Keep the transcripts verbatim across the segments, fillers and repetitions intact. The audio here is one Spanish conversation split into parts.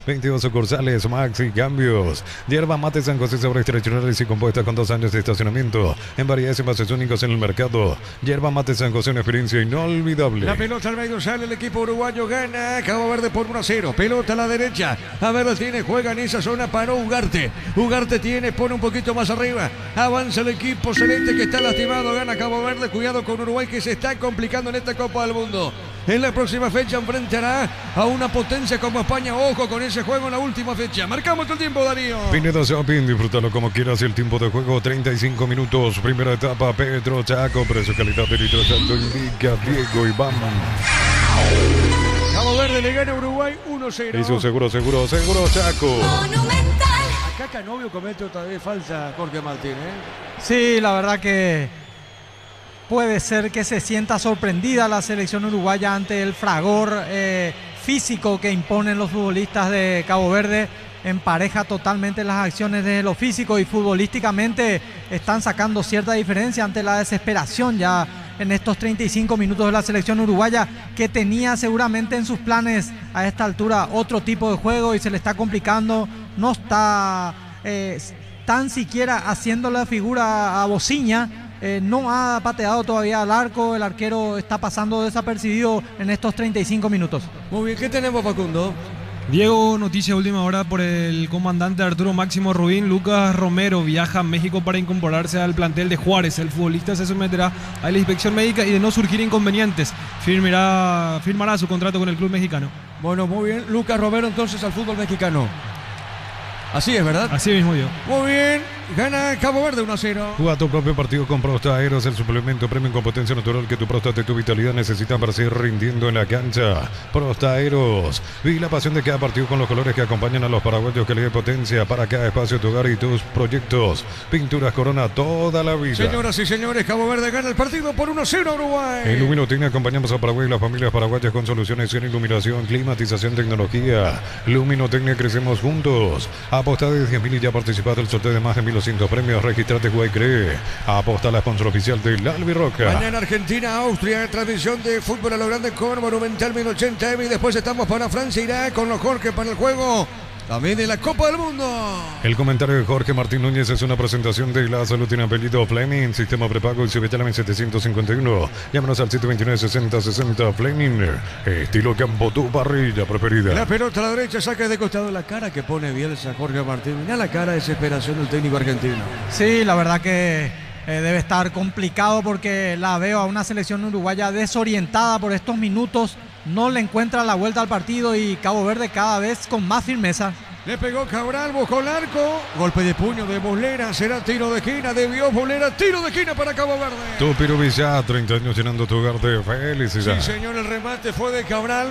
veintidós sucursales, Maxi Cambios. Hierba mate San José sobre extraccionales y compuesta con dos años de estacionamiento. En variedades y envases únicos en el mercado. Hierba mate San José, una experiencia inolvidable. La pelota al medio sale, el equipo uruguayo gana. Cabo Verde por uno a cero. Pelota a la derecha. A ver, lo tiene, juega en esa zona, paró Ugarte. Ugarte tiene, pone un poquito más arriba. Avanza el equipo celeste que está lastimado. Gana Cabo Verde. Cuidado con Uruguay que se está complicando en esta Copa del Mundo. En la próxima fecha enfrentará a una potencia como España. Ojo con ese juego en la última fecha. Marcamos el tiempo, Darío. Pineda Shopping, disfrútalo como quieras. El tiempo de juego, treinta y cinco minutos. Primera etapa, Petro Chaco. Precio, calidad de litro santo, indica Diego Iván. Cabo Verde le gana a Uruguay uno a cero. Hizo seguro, seguro, seguro Chaco. Monumental. Acá Canovio comete otra vez falta Jorge Martín, ¿eh? Sí, la verdad que puede ser que se sienta sorprendida la selección uruguaya ante el fragor eh, físico que imponen los futbolistas de Cabo Verde. Empareja totalmente las acciones de lo físico y futbolísticamente están sacando cierta diferencia ante la desesperación ya en estos treinta y cinco minutos de la selección uruguaya, que tenía seguramente en sus planes a esta altura otro tipo de juego y se le está complicando. No está eh, tan siquiera haciendo la figura a Bociña. Eh, no ha pateado todavía al arco, el arquero está pasando desapercibido en estos treinta y cinco minutos. Muy bien, ¿qué tenemos, Facundo? Diego, noticia última hora por el comandante Arturo Máximo Rubín. Lucas Romero viaja a México para incorporarse al plantel de Juárez. El futbolista se someterá a la inspección médica y de no surgir inconvenientes firmará, firmará su contrato con el club mexicano. Bueno, muy bien, Lucas Romero entonces al fútbol mexicano. Así es, ¿verdad? Así mismo yo. Muy bien, gana Cabo Verde uno a cero. Juega tu propio partido con Prosta Aeros, el suplemento premium con potencia natural que tu próstata y tu vitalidad necesitan para seguir rindiendo en la cancha. Prosta Aeros, vive la pasión de cada partido con los colores que acompañan a los paraguayos, que le dé potencia para cada espacio de tu hogar y tus proyectos. Pinturas Corona toda la vida. Señoras y señores, Cabo Verde gana el partido por uno a cero a Uruguay. En Luminotecnia acompañamos a Paraguay y las familias paraguayas con soluciones en iluminación, climatización, tecnología. Luminotecnia, crecemos juntos. Aposta de diez mil y ya participaste del sorteo de más de mil doscientos premios. Registrate, juega y cree. Aposta a la sponsor oficial del Albirroca. Mañana Argentina, Austria, transmisión de fútbol a lo grande con Monumental mil ochenta M. Y después estamos para Francia, Irak con los Jorge para el juego también de la Copa del Mundo. El comentario de Jorge Martín Núñez es una presentación de La Salud. Tiene apellido Fleming, sistema prepago y Cibetalame setecientos cincuenta y uno. Llámanos al siete veintinueve sesenta sesenta. Fleming, estilo campo, tu parrilla preferida. La pelota a la derecha, saca de costado la cara que pone Bielsa, Jorge Martín. Mira la cara de desesperación del técnico argentino. Sí, la verdad que eh, debe estar complicado porque la veo a una selección uruguaya desorientada por estos minutos. No le encuentra la vuelta al partido y Cabo Verde cada vez con más firmeza. Le pegó Cabral, buscó el arco. Golpe de puño de Bolera. Será tiro de esquina. Debió Bolera. Tiro de esquina para Cabo Verde. Tu Pirubilla, treinta años llenando tu hogar de felicidad. Sí, señor, el remate fue de Cabral.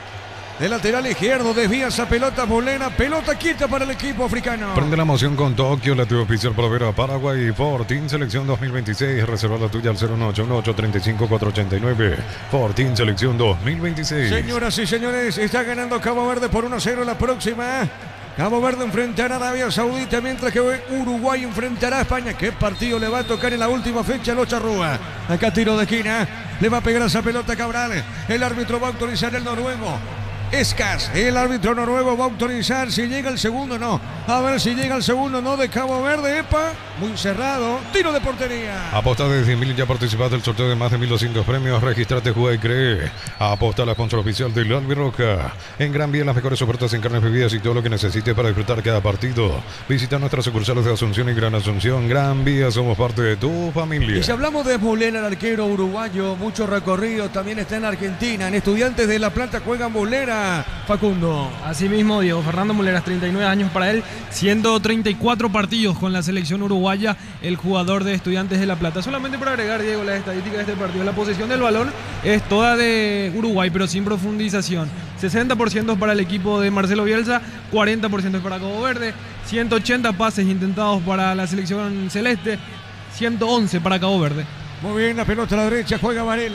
De lateral izquierdo, desvía esa pelota Bolera, pelota quieta para el equipo africano. Prende la emoción con Tokio, la tuya oficial para ver a Paraguay. Fortín Selección dos mil veintiséis, reserva la tuya al cero uno ocho uno ocho tres cinco cuatro ocho nueve. Fortín Selección dos mil veintiséis. Señoras y señores, está ganando Cabo Verde por uno a cero la próxima. Cabo Verde enfrentará a Arabia Saudita, mientras que Uruguay enfrentará a España. ¿Qué partido le va a tocar en la última fecha a Charrúa? Acá tiro de esquina, le va a pegar esa pelota a Cabral. El árbitro va a autorizar el noruego. Escas, el árbitro noruego va a autorizar si llega el segundo, no. A ver si llega el segundo, no, de Cabo Verde, epa, muy cerrado, tiro de portería. Aposta de diez mil, ya participaste del sorteo de más de mil doscientos premios. Registrate, juega y cree. Aposta a la sponsor oficial del Albirroca. En Gran Vía, las mejores ofertas en carnes, bebidas y todo lo que necesites para disfrutar cada partido. Visita nuestras sucursales de Asunción y Gran Asunción. Gran Vía, somos parte de tu familia. Y si hablamos de Bolera, el arquero uruguayo, mucho recorrido, también está en Argentina. En Estudiantes de La Plata juegan Bolera. Facundo. Así mismo, Diego Fernando Moleras, treinta y nueve años para él, ciento treinta y cuatro partidos con la selección uruguaya, el jugador de Estudiantes de La Plata. Solamente para agregar, Diego, las estadísticas de este partido. La posesión del balón es toda de Uruguay, pero sin profundización. sesenta por ciento para el equipo de Marcelo Bielsa, cuarenta por ciento para Cabo Verde, ciento ochenta pases intentados para la selección celeste, ciento once para Cabo Verde. Muy bien, la pelota a la derecha, juega Varela.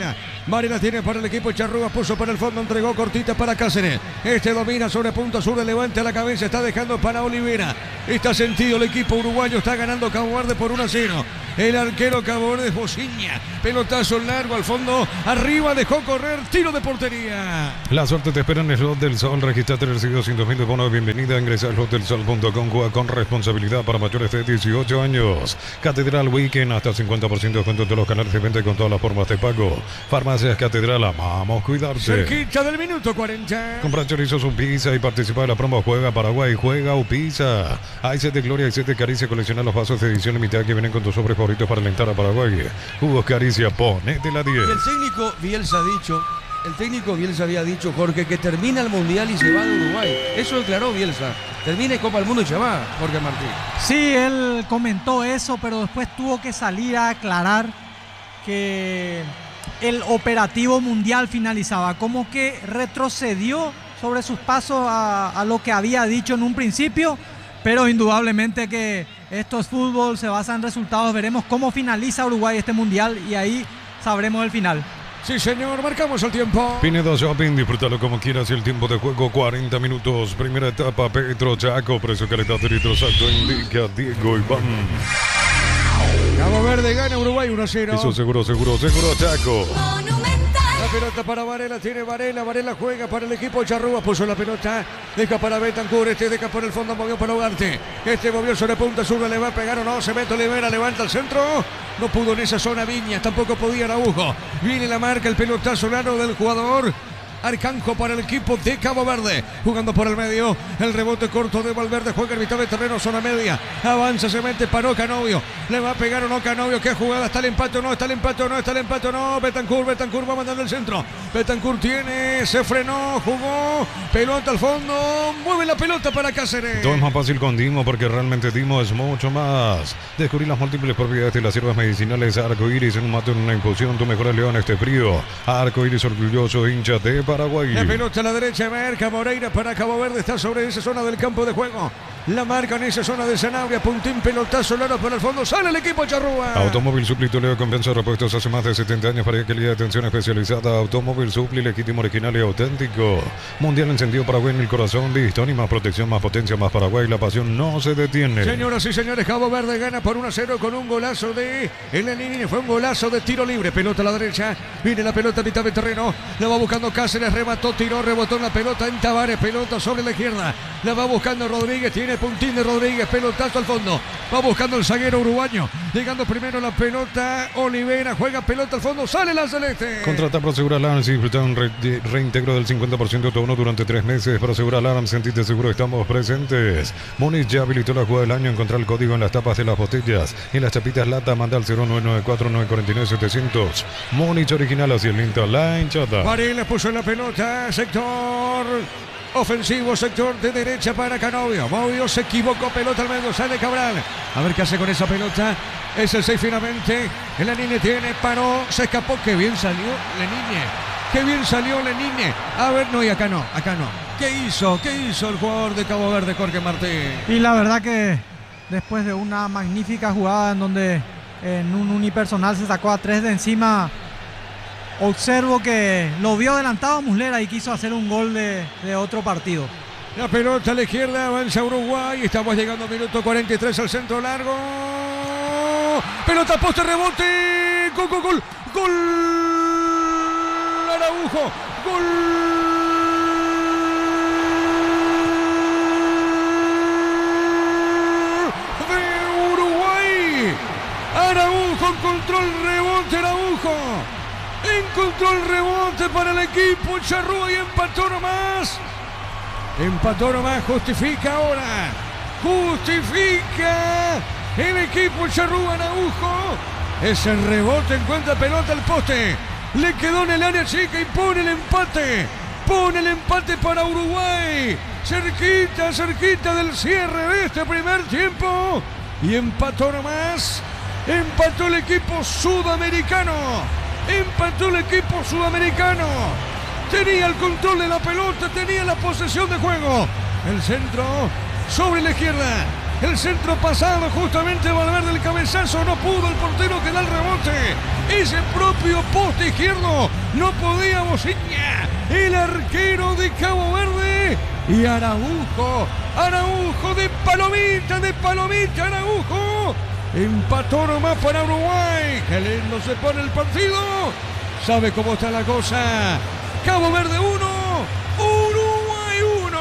Varela tiene para el equipo Charrúa, puso para el fondo, entregó cortita para Cáceres. Este domina sobre punto sur de Levante a la cabeza, está dejando para Olivera. Está sentido el equipo uruguayo, está ganando Cabo Verde por uno a cero. El arquero Cabo Verde es Bociña. Pelotazo largo al fondo, arriba dejó correr, tiro de portería. La suerte te espera en el Slot del Sol. Registrate el recibo ciento mil de bono de bienvenida. Ingresa a slot del sol punto com. Juega con responsabilidad para mayores de dieciocho años. Catedral Weekend, hasta cincuenta por ciento de descuento en todos los canales de venta con todas las formas de pago. Farmacias Catedral, amamos cuidarte. Cerquita del minuto cuarenta. Compra chorizos un pizza y participa de la promo Juega Paraguay, Juega o Pizza. Hay set de Gloria y set de Caricia. Colecciona los vasos de edición limitada que vienen con tus sobres favoritos para alentar a Paraguay. Jugos Caricia, ponete la diez. El técnico Bielsa ha dicho, el técnico Bielsa había dicho, Jorge, que termina el Mundial y se va de Uruguay. Eso declaró Bielsa. Termina Copa del Mundo y se va, Jorge Martín. Sí, él comentó eso, pero después tuvo que salir a aclarar que el operativo mundial finalizaba, como que retrocedió sobre sus pasos a, a lo que había dicho en un principio, pero indudablemente que esto es fútbol, se basa en resultados, veremos cómo finaliza Uruguay este mundial y ahí sabremos el final. Sí, señor, marcamos el tiempo. Pinedo Shopping, disfrútalo como quieras y el tiempo de juego cuarenta minutos. Primera etapa, Petro Chaco, precio calidad de litro salto, indica Diego Iván. Cabo Verde gana Uruguay uno a cero. Eso seguro, seguro, seguro, Chaco. La pelota para Varela, tiene Varela, Varela juega para el equipo Charrúa, puso la pelota, deja para Betancur, este deja por el fondo, movió para Ugarte, este movió sobre punta sur, le va a pegar o no, se mete Olivera, levanta el centro, no pudo en esa zona Viñas, tampoco podía Araujo, viene la marca, el pelotazo largo del jugador Arcanjo para el equipo de Cabo Verde, jugando por el medio, el rebote corto de Valverde, juega en mitad de terreno, zona media, avanza, se mete, paró Canovio, le va a pegar o no Canovio, qué jugada, está el empate o no, está el empate o no, está el empate o no, Betancur, Betancur va mandando el centro, Betancur tiene, se frenó, jugó, pelota al fondo, mueve la pelota para Cáceres. Todo es más fácil con Dimo porque realmente Dimo es mucho más. Descubrí las múltiples propiedades de las hierbas medicinales Arcoiris en un mato en una infusión, tu mejor león este frío. Arcoiris orgulloso hincha de Paraguay. La pelota a la derecha, marca Moreira para Cabo Verde, está sobre esa zona del campo de juego. La marca en esa zona de Sanabria, puntín, pelotazo, largo por el fondo, sale el equipo Charrúa. Automóvil Supli Toledo compensa repuestos hace más de setenta años para calidad de atención especializada. Automóvil Supli, legítimo, original y auténtico. Mundial encendido Paraguay en el corazón, listo, y más protección, más potencia, más Paraguay, la pasión no se detiene. Señoras y señores, Cabo Verde gana por uno a cero con un golazo de Elenini, fue un golazo de tiro libre, pelota a la derecha, viene la pelota a mitad de terreno, la va buscando Cáceres, remató, tiró, rebotó en la pelota en Tavares, pelota sobre la izquierda, la va buscando Rodríguez, tiene puntín de Rodríguez, pelotazo al fondo, va buscando el zaguero uruguayo, llegando primero la pelota, Olivera juega pelota al fondo, sale la celeste. Contrata Prosegur Alarm y disfruta un re reintegro del cincuenta por ciento de tu bono durante tres meses. Prosegur Alarm, sentite seguro, estamos presentes. Moniz ya habilitó la jugada del año, encontrar el código en las tapas de las botellas, en las chapitas lata, manda al cero nueve nueve cuatro nueve cuatro nueve siete cero cero. Moniz original hacia el Linta, la hinchada. Varela puso la pelota, sector ofensivo, sector de derecha para Canovio. Movió, se equivocó, pelota al medio, sale Cabral. A ver qué hace con esa pelota. Es el seis finalmente. El Lenine tiene, paró, se escapó. Qué bien salió Lenine. Qué bien salió Lenine. A ver, no, y acá no, acá no. ¿Qué hizo? ¿Qué hizo el jugador de Cabo Verde, Jorge Martín? Y la verdad que después de una magnífica jugada en donde en un unipersonal se sacó a tres de encima, observo que lo vio adelantado Muslera y quiso hacer un gol de, de otro partido. La pelota a la izquierda, avanza Uruguay, estamos llegando al minuto cuarenta y tres al centro largo. Pelota, poste, rebote, gol, gol, gol, gol, Araujo, gol. De Uruguay, Araujo encontró el rebote, Araujo. Encontró el rebote para el equipo Charrúa y empató nomás. Empató nomás, justifica ahora. Justifica el equipo Charrúa, Araujo. Ese rebote, encuentra pelota al poste. Le quedó en el área chica y pone el empate. Pone el empate para Uruguay. Cerquita, cerquita del cierre de este primer tiempo. Y empató nomás. Empató el equipo sudamericano. Empató el equipo sudamericano. Tenía el control de la pelota, tenía la posesión de juego. El centro sobre la izquierda. El centro pasado justamente Valverde, el cabezazo. No pudo el portero que da el rebote. Ese propio poste izquierdo no podía Bociña, el arquero de Cabo Verde. Y Araujo, Araujo de palomita, de palomita, Araujo. Empató nomás para Uruguay. Qué lindo se pone el partido. Sabe cómo está la cosa. Cabo Verde uno, Uruguay uno.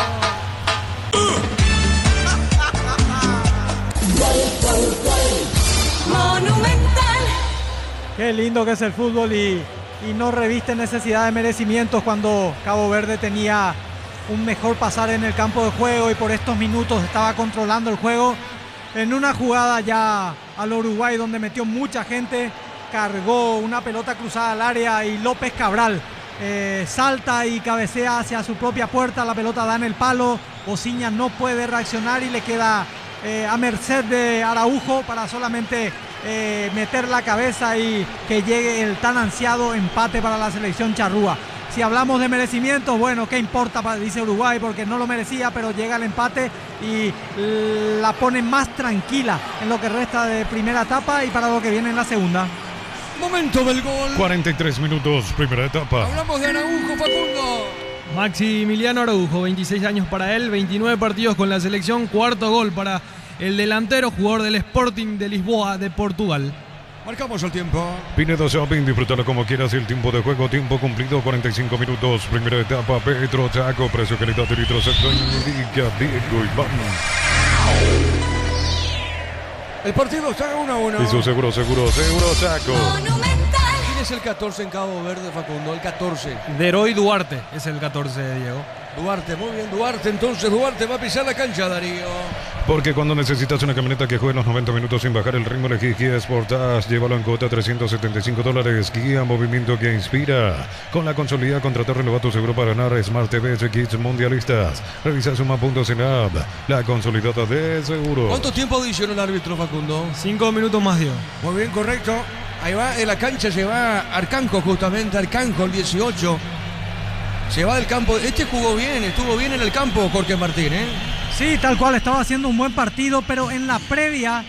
Monumental. Qué lindo que es el fútbol y, y no reviste necesidad de merecimientos cuando Cabo Verde tenía un mejor pasar en el campo de juego y por estos minutos estaba controlando el juego. En una jugada ya al Uruguay donde metió mucha gente, cargó una pelota cruzada al área y López Cabral eh, salta y cabecea hacia su propia puerta, la pelota da en el palo, Bociña no puede reaccionar y le queda eh, a merced de Araujo para solamente eh, meter la cabeza y que llegue el tan ansiado empate para la selección charrúa. Si hablamos de merecimientos, bueno, ¿qué importa? Dice Uruguay, porque no lo merecía, pero llega el empate y la pone más tranquila en lo que resta de primera etapa y para lo que viene en la segunda. Momento del gol. cuarenta y tres minutos, primera etapa. Hablamos de Araujo, Facundo. Maximiliano Araujo, veintiséis años para él, veintinueve partidos con la selección, cuarto gol para el delantero, jugador del Sporting de Lisboa de Portugal. Marcamos el tiempo. Pinedo Shopping, disfrútalo como quieras. El tiempo de juego, tiempo cumplido, cuarenta y cinco minutos. Primera etapa, Petro Chaco, precio, calidad de litro, sector, indica Diego Iván. El partido está uno a uno. Y su seguro, seguro, seguro Chaco. Monumental. ¿Quién es el catorce en Cabo Verde, Facundo? El catorce. Deroy Duarte es el catorce, Diego. Duarte, muy bien, Duarte. Entonces Duarte va a pisar la cancha, Darío. Porque cuando necesitas una camioneta que juegue los noventa minutos sin bajar el ritmo, elegí Kia Sportage. Llévalo en cuota trescientos setenta y cinco dólares. Kia, movimiento que inspira. Con la consolidada contratar, renueva tu seguro para ganar Smart T V, Kits mundialistas. Revisa suma puntos en app. La consolidada de seguro. ¿Cuánto tiempo adicionó el árbitro, Facundo? Cinco minutos más, Diego. Muy bien, correcto. Ahí va, en la cancha se va Arcanjo, justamente, Arcanjo, el dieciocho. Se va del campo. Este jugó bien, estuvo bien en el campo, Jorge Martín, ¿eh? Sí, tal cual, estaba haciendo un buen partido, pero en la previa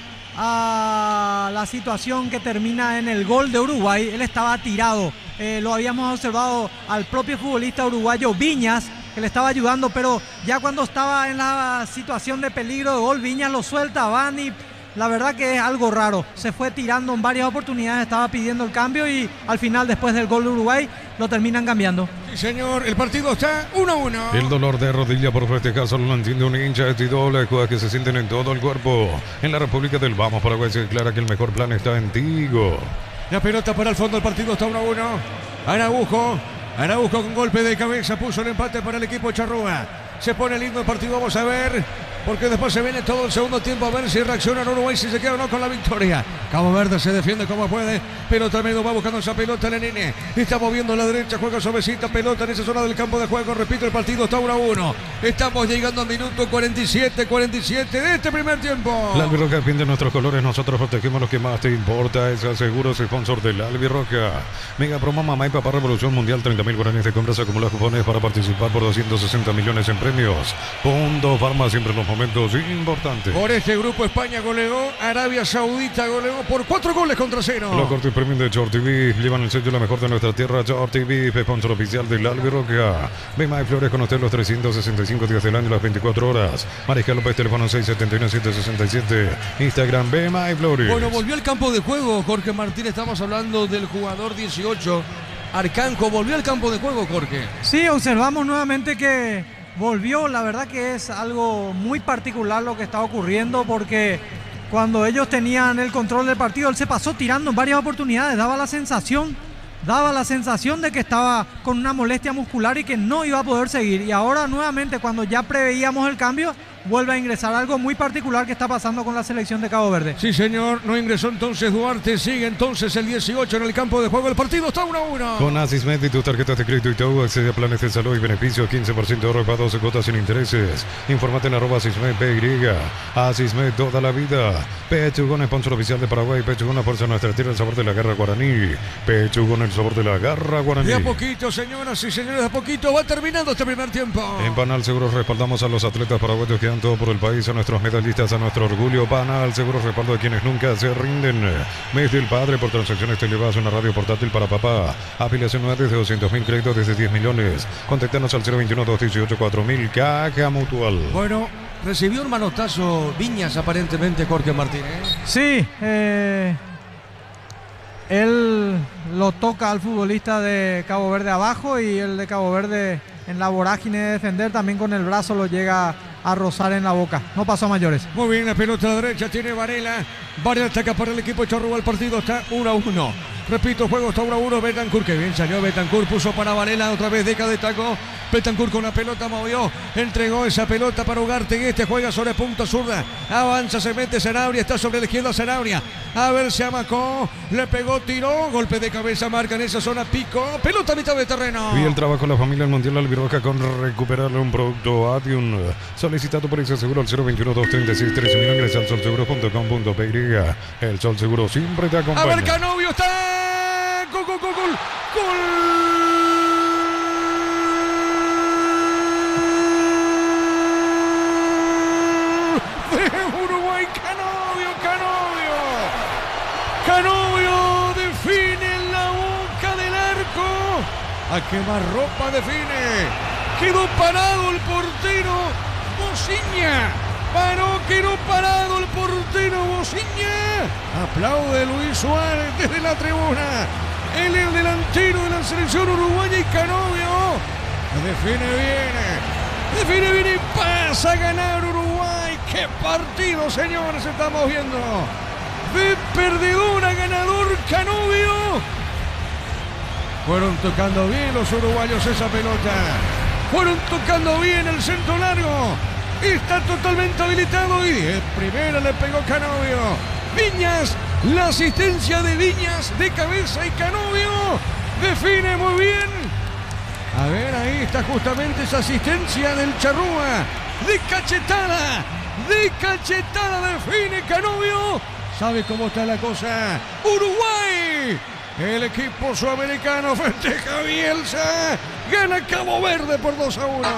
a la situación que termina en el gol de Uruguay, él estaba tirado. Eh, lo habíamos observado al propio futbolista uruguayo Viñas, que le estaba ayudando, pero ya cuando estaba en la situación de peligro de gol, Viñas lo suelta, van y la verdad que es algo raro. Se fue tirando en varias oportunidades, estaba pidiendo el cambio y al final, después del gol de Uruguay, lo terminan cambiando. Sí, señor, el partido está uno a uno. El dolor de rodilla por festejar solo lo entiende un hincha de Tidol, cosas que se sienten en todo el cuerpo. En la República del Vamos, Paraguay, se declara que el mejor plan está en Tigo. La pelota para el fondo, el partido está uno a uno. Araujo, Araujo con golpe de cabeza puso el empate para el equipo charrúa. Se pone lindo el partido, vamos a ver, porque después se viene todo el segundo tiempo a ver si reacciona Uruguay, si se queda o no con la victoria. Cabo Verde se defiende como puede, pero también va buscando esa pelota Lenine. Está moviendo a la derecha, juega suavecita, pelota en esa zona del campo de juego. Repito, el partido está uno a uno. Estamos llegando al minuto cuarenta y siete, cuarenta y siete de este primer tiempo. La Albirroja defiende nuestros colores, nosotros protegemos lo que más te importa. Es Seguros, sponsor de la Albirroja. Mega promo Mamá y Papá Revolución Mundial, treinta mil guaraníes de compras, acumula cupones para participar por doscientos sesenta millones en premios. Punto Farma, siempre en los momentos importantes. Por este grupo, España goleó, Arabia Saudita goleó por cuatro goles contra cero. Los cortes premium de Short T V llevan el sello la mejor de nuestra tierra. Short T V, sponsor oficial de la Albirroja. Bema y Flores con usted los trescientos sesenta y cinco días del año, las veinticuatro horas. Mariscal López, teléfono seis siete uno, siete seis siete. Instagram, Bema y Flores. Bueno, volvió al campo de juego, Jorge Martín. Estamos hablando del jugador dieciocho. Arcanjo volvió al campo de juego, Jorge. Sí, observamos nuevamente que volvió. La verdad que es algo muy particular lo que está ocurriendo, porque cuando ellos tenían el control del partido, él se pasó tirando en varias oportunidades, daba la sensación, daba la sensación de que estaba con una molestia muscular y que no iba a poder seguir. Y ahora nuevamente, cuando ya preveíamos el cambio, vuelve a ingresar. Algo muy particular que está pasando con la selección de Cabo Verde. Sí, señor, no ingresó entonces Duarte, sigue entonces el dieciocho en el campo de juego. El partido está uno a uno. Con Asismed y tus tarjetas de crédito y todo, accede a planes de salud y beneficios, quince por ciento de ahorro para doce cuotas sin intereses. Infórmate en arroba Asismed P Y. Asismed toda la vida. Pechugón, sponsor oficial de Paraguay. Pechugón, fuerza de nuestra tierra, el sabor de la garra guaraní. Pechugón, el sabor de la garra guaraní. De a poquito, señoras y señores, de a poquito va terminando este primer tiempo. En Panal Seguros respaldamos a los atletas paraguayos que dejan todo por el país, a nuestros medallistas, a nuestro orgullo. Panal, seguro respaldo de quienes nunca se rinden. Mes del padre por transacciones te llevas una radio portátil para papá. Afiliación nueva desde doscientos mil, créditos desde diez millones. Contactanos al cero veintiuno, doscientos dieciocho, cuatro mil. Caja Mutual. Bueno, recibió un manotazo Viñas aparentemente, Jorge Martínez. Sí, eh, él lo toca al futbolista de Cabo Verde abajo y el de Cabo Verde en la vorágine de defender también con el brazo lo llega a rozar en la boca. No pasó a mayores. Muy bien, la pelota a la derecha tiene Varela. Varela ataca para el equipo Charrúa. El partido está uno a uno. Repito, juego está uno a uno. Betancourt, que bien salió Betancourt, puso para Varela, otra vez deja de taco. Betancourt con la pelota movió, entregó esa pelota para Ugarte. Este juega sobre punta zurda, avanza, se mete Sanabria, está sobre la izquierda Sanabria. A ver, se amacó, le pegó, tiró, golpe de cabeza, marca en esa zona, pico, pelota a mitad de terreno. Y el trabajo de la familia Mundial Albirroja con recuperarle un producto Adium. Solicitado por ese seguro al cero veintiuno, doscientos treinta y seis, trece mil. Ingresa al sol seguro punto com punto pe y. El Sol Seguro siempre te acompaña. A ver, Canovio está. Gol, gol, gol, gol. Gol. De Uruguay, Canovio, Canovio. Canovio define en la boca del arco. A quemarropa define. Quedó parado el portero Bociña. Paró, quedó parado el portero Bociña. Aplaude Luis Suárez desde la tribuna. Él es el delantero de la selección uruguaya y Canovio define bien. Define bien y pasa a ganar Uruguay. ¡Qué partido, señores! Estamos viendo. De perdedor a ganador Canovio. Fueron tocando bien los uruguayos esa pelota. Fueron tocando bien el centro largo. Está totalmente habilitado y de primera le pegó Canovio. Viñas, la asistencia de Viñas de cabeza y Canovio define muy bien. A ver, ahí está justamente esa asistencia del Charrúa. De cachetada, de cachetada define Canovio. ¿Sabe cómo está la cosa? Uruguay. El equipo sudamericano festeja a Bielsa. Gana Cabo Verde por dos a uno.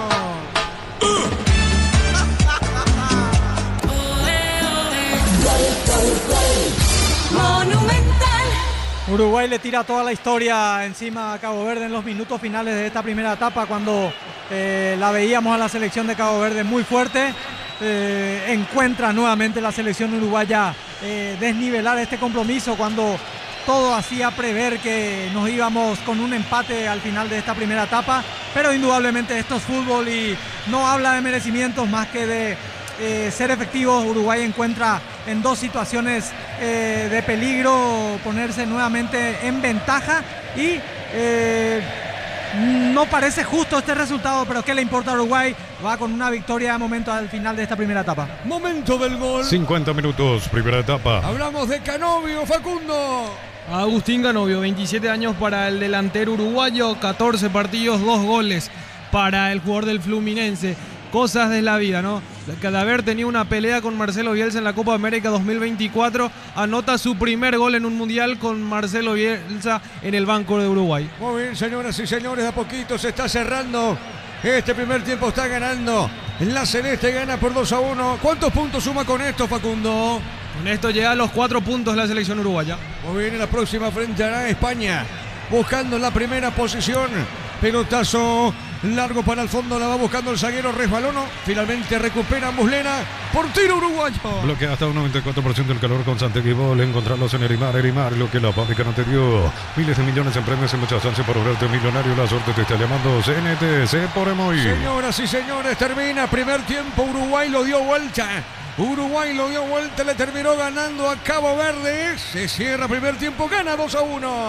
Monumental. Uruguay le tira toda la historia encima a Cabo Verde en los minutos finales de esta primera etapa cuando eh, la veíamos a la selección de Cabo Verde muy fuerte. Eh, encuentra nuevamente la selección uruguaya eh, desnivelar este compromiso cuando todo hacía prever que nos íbamos con un empate al final de esta primera etapa, pero indudablemente esto es fútbol y no habla de merecimientos más que de eh, ser efectivos. Uruguay encuentra en dos situaciones eh, de peligro ponerse nuevamente en ventaja y eh, no parece justo este resultado, pero ¿qué le importa a Uruguay? Va con una victoria de momento al final de esta primera etapa. Momento del gol. cincuenta minutos, primera etapa. Hablamos de Canovio, Facundo. Agustín Canovio, veintisiete años para el delantero uruguayo, catorce partidos, dos goles para el jugador del Fluminense. Cosas de la vida, ¿no? De haber tenido una pelea con Marcelo Bielsa en la Copa América dos mil veinticuatro, anota su primer gol en un mundial con Marcelo Bielsa en el banco de Uruguay. Muy bien, señoras y señores, de a poquito se está cerrando. Este primer tiempo está ganando. La Celeste gana por dos a uno. ¿Cuántos puntos suma con esto, Facundo? Con esto llega a los cuatro puntos la selección uruguaya. Muy bien, en la próxima enfrentará a España, buscando la primera posición. Pelotazo largo para el fondo, la va buscando el zaguero Resbalono. Finalmente recupera Muslera por tiro uruguayo. Bloquea hasta un noventa y cuatro por ciento del calor con Santiago. Encontrarlos en Erimar, Erimar, lo que la fábrica no te dio. Miles de millones en premios y muchas chances por volverte millonario. La suerte te está llamando. C N T C por Emoy. Señoras y señores, termina primer tiempo. Uruguay lo dio vuelta. Uruguay lo dio vuelta, le terminó ganando a Cabo Verde. Se cierra primer tiempo, gana dos a uno.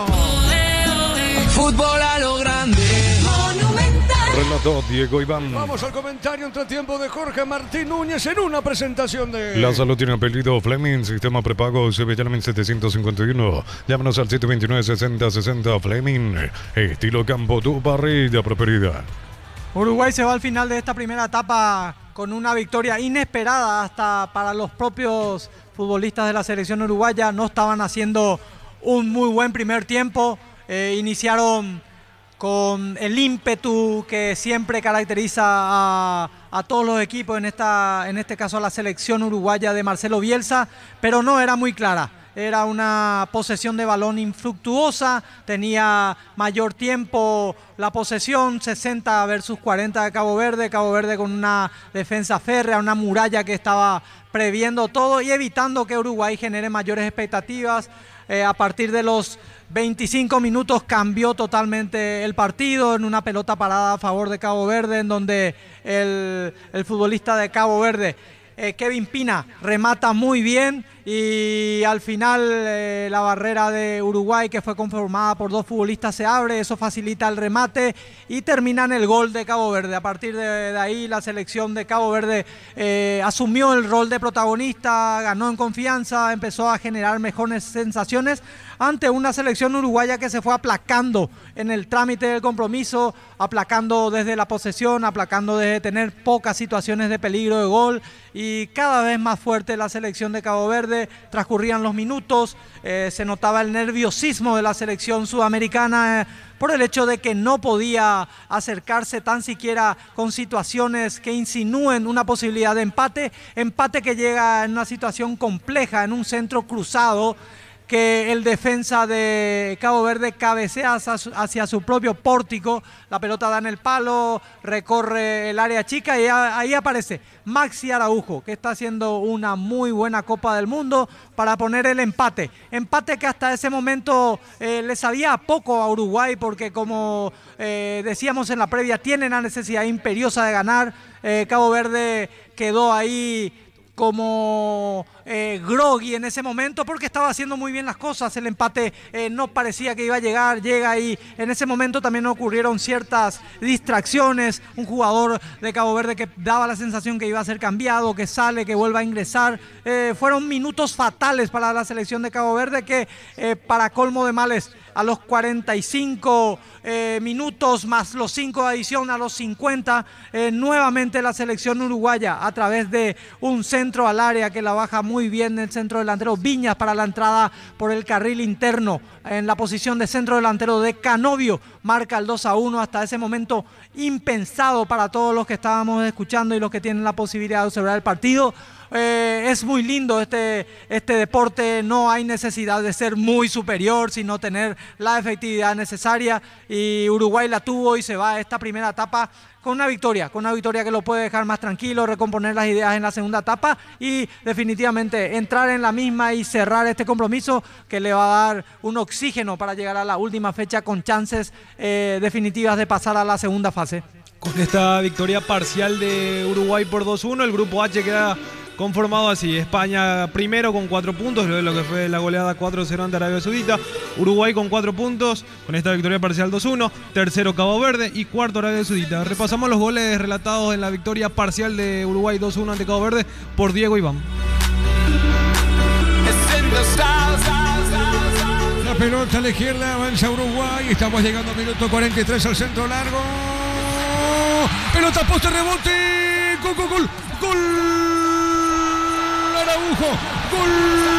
Fútbol a lo grande. Monumental. Relató Diego Iván. Vamos al comentario entre tiempo de Jorge Martín Núñez en una presentación de... La salud tiene apellido Fleming, sistema prepago Sebellamen setecientos cincuenta y uno. Llámanos al siete dos nueve, sesenta sesenta. Fleming, estilo campo, tu parrilla preferida. Uruguay se va al final de esta primera etapa con una victoria inesperada hasta para los propios futbolistas de la selección uruguaya. No estaban haciendo un muy buen primer tiempo. Eh, iniciaron con el ímpetu que siempre caracteriza a, a todos los equipos, en, esta, en este caso a la selección uruguaya de Marcelo Bielsa, pero no era muy clara. Era una posesión de balón infructuosa, tenía mayor tiempo la posesión, sesenta versus cuarenta de Cabo Verde, Cabo Verde con una defensa férrea, una muralla que estaba previendo todo y evitando que Uruguay genere mayores expectativas. Eh, a partir de los veinticinco minutos cambió totalmente el partido en una pelota parada a favor de Cabo Verde, en donde el, el futbolista de Cabo Verde, eh, Kevin Pina, remata muy bien y al final eh, la barrera de Uruguay, que fue conformada por dos futbolistas, se abre, eso facilita el remate y termina en el gol de Cabo Verde. A partir de, de ahí la selección de Cabo Verde eh, asumió el rol de protagonista, ganó en confianza, empezó a generar mejores sensaciones ante una selección uruguaya que se fue aplacando en el trámite del compromiso, aplacando desde la posesión, aplacando desde tener pocas situaciones de peligro de gol y cada vez más fuerte la selección de Cabo Verde. Transcurrían los minutos, eh, se notaba el nerviosismo de la selección sudamericana eh, por el hecho de que no podía acercarse tan siquiera con situaciones que insinúen una posibilidad de empate, empate que llega en una situación compleja, en un centro cruzado, que el defensa de Cabo Verde cabecea hacia su, hacia su propio pórtico, la pelota da en el palo, recorre el área chica y ahí aparece Maxi Araujo, que está haciendo una muy buena Copa del Mundo para poner el empate. Empate que hasta ese momento eh, le sabía poco a Uruguay porque, como eh, decíamos en la previa, tiene la necesidad imperiosa de ganar. Eh, Cabo Verde quedó ahí como eh, groggy en ese momento porque estaba haciendo muy bien las cosas, el empate eh, no parecía que iba a llegar, llega y en ese momento también ocurrieron ciertas distracciones, un jugador de Cabo Verde que daba la sensación que iba a ser cambiado, que sale, que vuelva a ingresar, eh, fueron minutos fatales para la selección de Cabo Verde que eh, para colmo de males a los cuarenta y cinco eh, minutos más los cinco de adición a los cincuenta, eh, nuevamente la selección uruguaya a través de un centro al área que la baja muy bien el centro delantero Viñas para la entrada por el carril interno en la posición de centro delantero de Canovio, marca el dos a uno, hasta ese momento impensado para todos los que estábamos escuchando y los que tienen la posibilidad de observar el partido. Eh, es muy lindo este, este deporte, no hay necesidad de ser muy superior, sino tener la efectividad necesaria y Uruguay la tuvo y se va a esta primera etapa con una victoria, con una victoria que lo puede dejar más tranquilo, recomponer las ideas en la segunda etapa y definitivamente entrar en la misma y cerrar este compromiso que le va a dar un oxígeno para llegar a la última fecha con chances eh, definitivas de pasar a la segunda fase. Con esta victoria parcial de Uruguay por dos uno, el grupo H queda conformado así: España primero con cuatro puntos, luego de lo que fue la goleada cuatro cero ante Arabia Saudita, Uruguay con cuatro puntos, con esta victoria parcial dos uno, tercero Cabo Verde y cuarto Arabia Saudita. Repasamos los goles relatados en la victoria parcial de Uruguay dos uno ante Cabo Verde por Diego Iván. La pelota a la izquierda, avanza Uruguay, estamos llegando al minuto cuarenta y tres al centro largo, pelota poste, rebote, gol, gol, gol, gol. Araujo, gol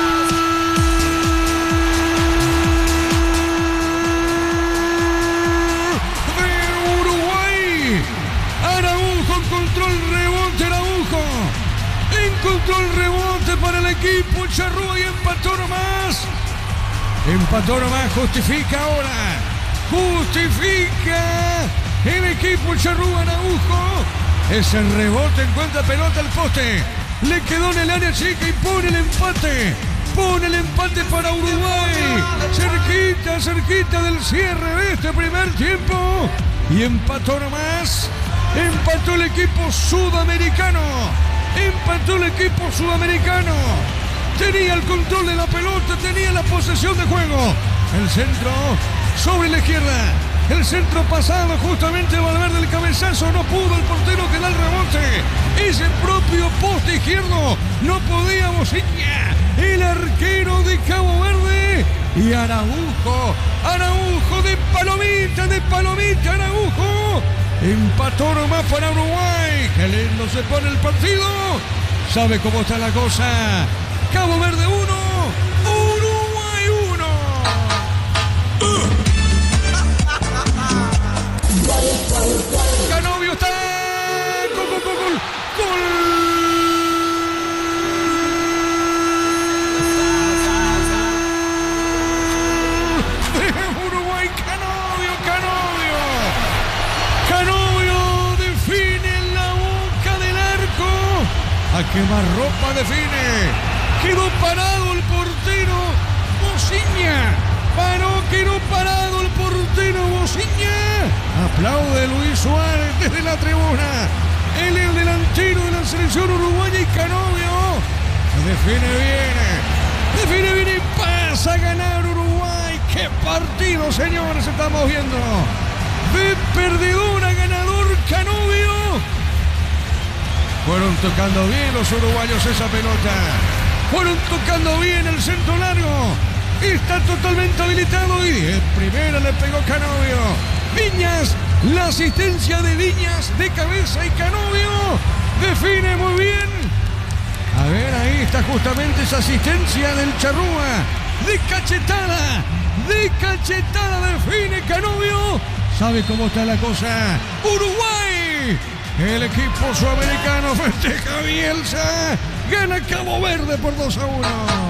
de Uruguay. Araujo encontró el rebote, Araujo encontró el rebote para el equipo charrúa y empató nomás. Empató nomás, justifica ahora, justifica el equipo charrúa. Araujo, ese rebote encuentra pelota al poste. Le quedó en el área chica y pone el empate. Pone el empate para Uruguay. Cerquita, cerquita del cierre de este primer tiempo. Y empató nomás. Empató el equipo sudamericano. Empató el equipo sudamericano. Tenía el control de la pelota, tenía la posesión de juego. El centro sobre la izquierda. El centro pasado justamente Valverde, el cabezazo, no pudo el portero que da el rebote. Ese propio poste izquierdo no podía Bociña, el arquero de Cabo Verde. Y Araujo, Araujo de palomita, de palomita, Araujo. Empató nomás para Uruguay. Qué lindo se pone el partido. ¿Sabe cómo está la cosa? Cabo Verde uno, Uruguay uno. Uruguay, Canovio, Canovio. Canovio define en la boca del arco. A quemarropa define. Quedó parado el portero Bociña. Paró, quedó parado el portero Bociña. Aplaude Luis Suárez desde la tribuna. Él es el delantero de la selección uruguaya y Canovio define bien. Define bien y pasa a ganar Uruguay. ¡Qué partido, señores! Estamos viendo. De perdedor a ganador, Canovio. Fueron tocando bien los uruguayos esa pelota. Fueron tocando bien el centro largo. Está totalmente habilitado y de primera le pegó Canovio. Viñas, la asistencia de Viñas de cabeza y Canovio define muy bien. A ver, ahí está justamente esa asistencia del Charrúa. De cachetada, de cachetada define Canovio. ¿Sabe cómo está la cosa? Uruguay, el equipo sudamericano festeja Bielsa. Gana Cabo Verde por dos a uno.